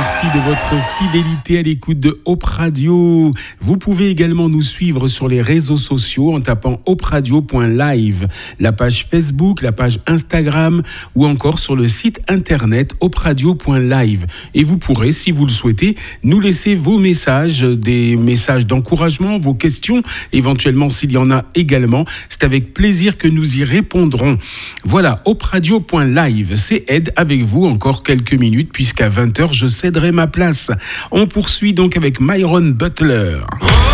Merci de votre fidélité à l'écoute de Hop Radio. Vous pouvez également nous suivre sur les réseaux sociaux en tapant hopradio.live, la page Facebook, la page Instagram ou encore sur le site internet hopradio.live. Et vous pourrez, si vous le souhaitez, nous laisser vos messages, des messages d'encouragement, vos questions, éventuellement s'il y en a également. C'est avec plaisir que nous y répondrons. Voilà, hopradio.live, c'est Ed avec vous encore quelques minutes puisqu'à 20h, je céderai ma place. On poursuit donc avec Myron Butler.